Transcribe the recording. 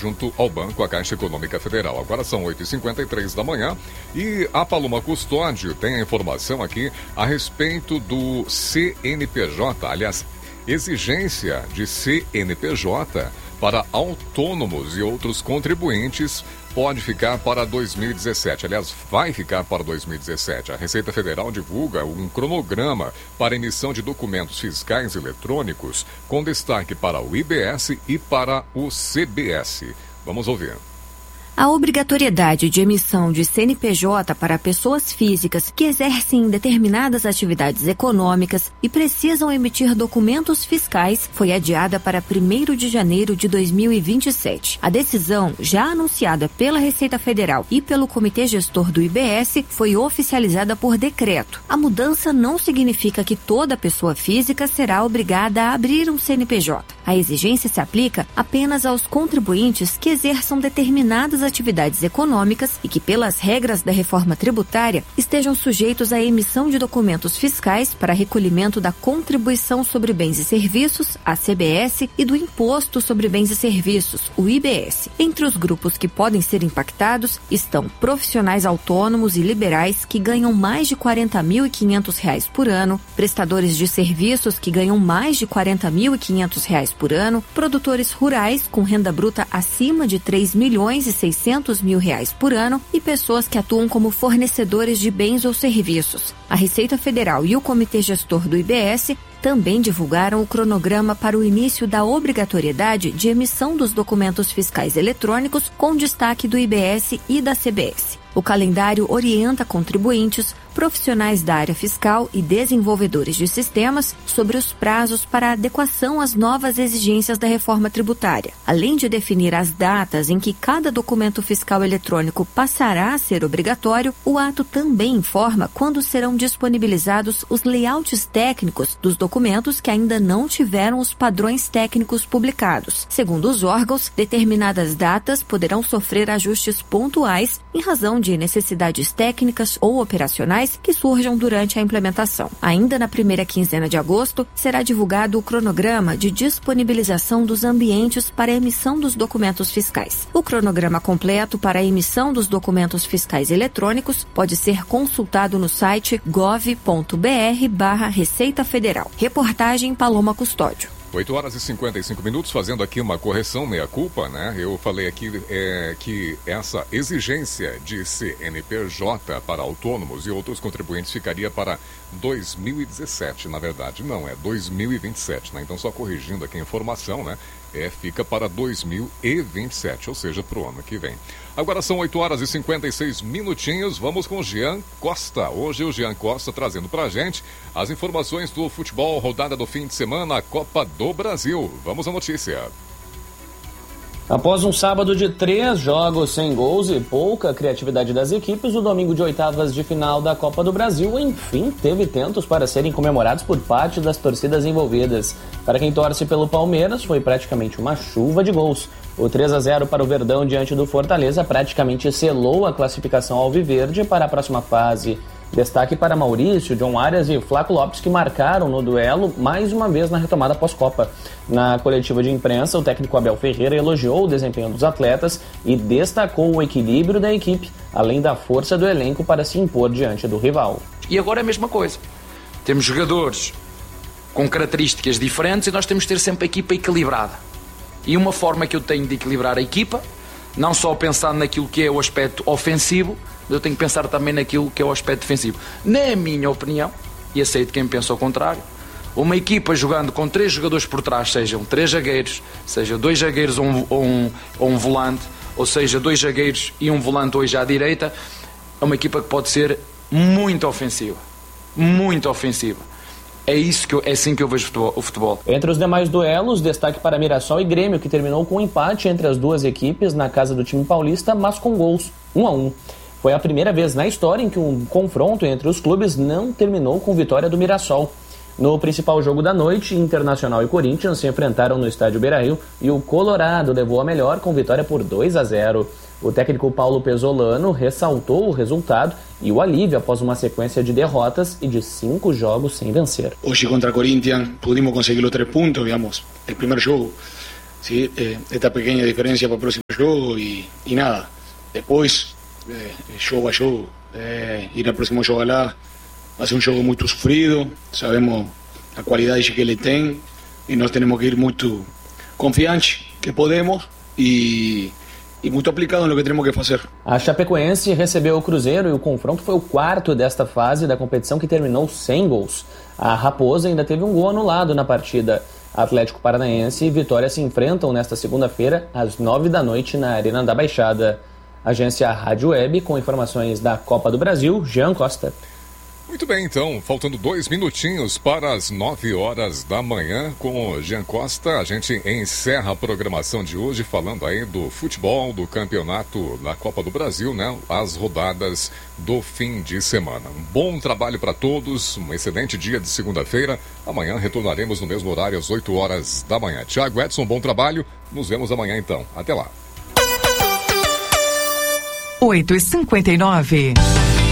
junto ao banco, a Caixa Econômica Federal. Agora são 8h53 da manhã e a Paloma Custódio tem a informação aqui a respeito do CNPJ, aliás, exigência de CNPJ para autônomos e outros contribuintes pode ficar para 2017. Aliás, vai ficar para 2017. A Receita Federal divulga um cronograma para emissão de documentos fiscais eletrônicos com destaque para o IBS e para o CBS. Vamos ouvir. A obrigatoriedade de emissão de CNPJ para pessoas físicas que exercem determinadas atividades econômicas e precisam emitir documentos fiscais foi adiada para 1º de janeiro de 2027. A decisão, já anunciada pela Receita Federal e pelo Comitê Gestor do IBS, foi oficializada por decreto. A mudança não significa que toda pessoa física será obrigada a abrir um CNPJ. A exigência se aplica apenas aos contribuintes que exerçam determinadas atividades econômicas e que, pelas regras da reforma tributária, estejam sujeitos à emissão de documentos fiscais para recolhimento da Contribuição sobre Bens e Serviços, a CBS, e do Imposto sobre Bens e Serviços, o IBS. Entre os grupos que podem ser impactados estão profissionais autônomos e liberais que ganham mais de R$ 40.500 por ano, prestadores de serviços que ganham mais de R$ 40.500 por ano, produtores rurais com renda bruta acima de R$ 3.600.000 por ano e pessoas que atuam como fornecedores de bens ou serviços. A Receita Federal e o Comitê Gestor do IBS também divulgaram o cronograma para o início da obrigatoriedade de emissão dos documentos fiscais eletrônicos com destaque do IBS e da CBS. O calendário orienta contribuintes, profissionais da área fiscal e desenvolvedores de sistemas sobre os prazos para adequação às novas exigências da reforma tributária. Além de definir as datas em que cada documento fiscal eletrônico passará a ser obrigatório, o ato também informa quando serão disponibilizados os layouts técnicos dos documentos que ainda não tiveram os padrões técnicos publicados. Segundo os órgãos, determinadas datas poderão sofrer ajustes pontuais em razão de necessidades técnicas ou operacionais que surjam durante a implementação. Ainda na primeira quinzena de agosto, será divulgado o cronograma de disponibilização dos ambientes para a emissão dos documentos fiscais. O cronograma completo para a emissão dos documentos fiscais eletrônicos pode ser consultado no site gov.br/Receita Federal. Reportagem Paloma Custódio. 8h55, fazendo aqui uma correção, meia-culpa, né? Eu falei aqui que essa exigência de CNPJ para autônomos e outros contribuintes ficaria para 2017, na verdade. Não, é 2027, né? Então, só corrigindo aqui a informação, né? Fica para 2027, ou seja, para o ano que vem. Agora são 8h56, vamos com o Jean Costa. Hoje o Jean Costa trazendo pra gente as informações do futebol, rodada do fim de semana, a Copa do Brasil. Vamos à notícia. Após um sábado de 3 jogos sem gols e pouca criatividade das equipes, o domingo de oitavas de final da Copa do Brasil, enfim, teve tentos para serem comemorados por parte das torcidas envolvidas. Para quem torce pelo Palmeiras, foi praticamente uma chuva de gols. O 3-0 para o Verdão diante do Fortaleza praticamente selou a classificação alviverde para a próxima fase. Destaque para Maurício, John Arias e Flaco Lopes, que marcaram no duelo mais uma vez na retomada pós-Copa. Na coletiva de imprensa, o técnico Abel Ferreira elogiou o desempenho dos atletas e destacou o equilíbrio da equipe, além da força do elenco para se impor diante do rival. E agora é a mesma coisa. Temos jogadores com características diferentes e nós temos de ter sempre a equipa equilibrada. E uma forma que eu tenho de equilibrar a equipa, não só pensando naquilo que é o aspecto ofensivo, eu tenho que pensar também naquilo que é o aspecto defensivo. Na minha opinião, e aceito quem pensa ao contrário, uma equipa jogando com 3 jogadores por trás, sejam 3 zagueiros, seja 2 zagueiros ou um volante, ou seja 2 zagueiros e um volante hoje à direita, é uma equipa que pode ser muito ofensiva. Muito ofensiva. É assim que eu vejo o futebol. Entre os demais duelos, destaque para Mirassol e Grêmio, que terminou com um empate entre as duas equipes na casa do time paulista, mas com gols, 1-1. Foi a primeira vez na história em que um confronto entre os clubes não terminou com vitória do Mirassol. No principal jogo da noite, Internacional e Corinthians se enfrentaram no estádio Beira-Rio e o Colorado levou a melhor com vitória por 2-0. O técnico Paulo Pesolano ressaltou o resultado e o alívio após uma sequência de derrotas e de 5 jogos sem vencer. Hoje contra Corinthians pudimos conseguir os 3 pontos, digamos. O primeiro jogo ¿sí? Esta pequeña diferencia para el próximo juego y nada. Después, jogo a jogo, ir al próximo jogo lá, hacer un juego muy sufrido, sabemos la cualidad que ele tem y nós tenemos que ir muy confiantes que podemos e muito aplicado no que temos que fazer. A Chapecoense recebeu o Cruzeiro e o confronto foi o quarto desta fase da competição, que terminou sem gols. A Raposa ainda teve um gol anulado na partida. Atlético Paranaense e Vitória se enfrentam nesta segunda-feira, às 21h, na Arena da Baixada. Agência Rádio Web, com informações da Copa do Brasil, Jean Costa. Muito bem, então, faltando 2 minutinhos para as 9h da manhã, com o Jean Costa, a gente encerra a programação de hoje falando aí do futebol, do campeonato da Copa do Brasil, né? As rodadas do fim de semana. Um bom trabalho para todos, um excelente dia de segunda-feira. Amanhã retornaremos no mesmo horário, às 8h da manhã. Thiago Edson, bom trabalho. Nos vemos amanhã, então. Até lá. 8h59.